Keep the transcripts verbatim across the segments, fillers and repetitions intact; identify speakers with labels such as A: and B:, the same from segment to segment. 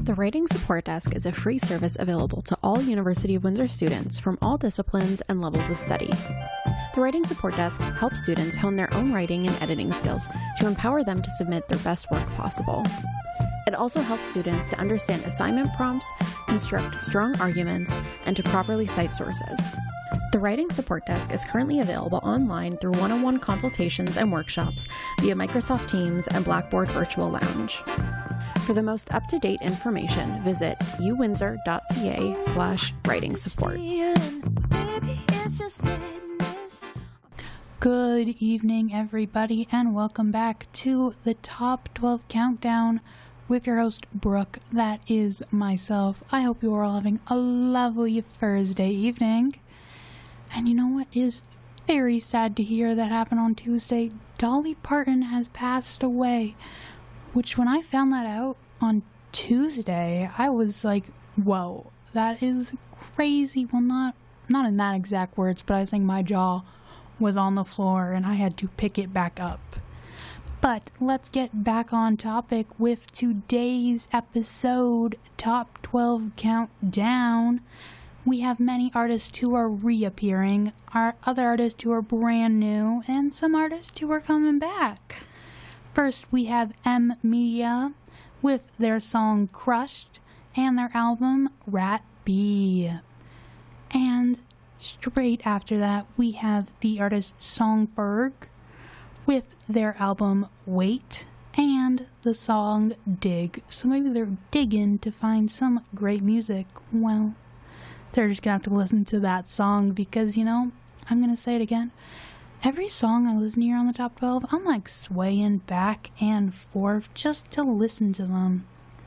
A: The Writing Support Desk is a free service available to all University of Windsor students from all disciplines and levels of study. The Writing Support Desk helps students hone their own writing and editing skills to empower them to submit their best work possible. It also helps students to understand assignment prompts, construct strong arguments, and to properly cite sources. The Writing Support Desk is currently available online through one-on-one consultations and workshops via Microsoft Teams and Blackboard Virtual Lounge. For the most up-to-date information, visit uwindsor.ca slash writing support.
B: Good evening, everybody, and welcome back to the Top twelve Countdown with your host, Brooke. That is myself. I hope you are all having a lovely Thursday evening. And you know what is very sad to hear that happened on Tuesday? Dolly Parton has passed away. Which, when I found that out on Tuesday, I was like, whoa, that is crazy. Well, not not in that exact words, but I think my jaw was on the floor and I had to pick it back up. But let's get back on topic with today's episode, Top twelve Countdown. We have many artists who are reappearing, our other artists who are brand new, and some artists who are coming back. First, we have M Media with their song Crushed and their album Rat B. And straight after that, we have the artist Songberg with their album Wait and the song Dig. So maybe they're digging to find some great music. Well, they're just gonna have to listen to that song because, you know, I'm gonna say it again. Every song I listen to here on the Top twelve, I'm like swaying back and forth just to listen to them.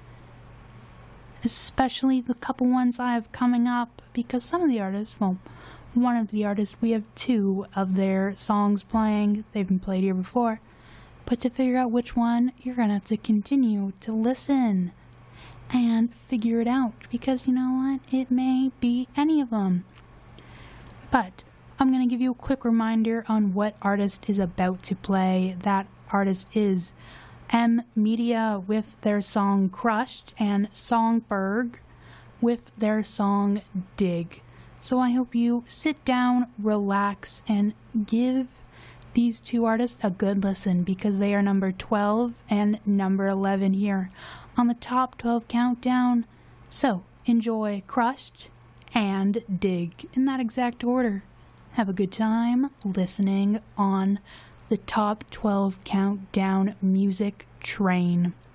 B: Especially the couple ones I have coming up, because some of the artists, well, one of the artists, we have two of their songs playing. They've been played here before. But to figure out which one, you're going to have to continue to listen and figure it out. Because you know what? It may be any of them. But I'm going to give you a quick reminder on what artist is about to play. That artist is M Media with their song Crushed and Songberg with their song Dig. So I hope you sit down, relax, and give these two artists a good listen because they are number twelve and number eleven here on the Top twelve Countdown. So enjoy Crushed and Dig in that exact order. Have a good time listening on the Top twelve Countdown music train.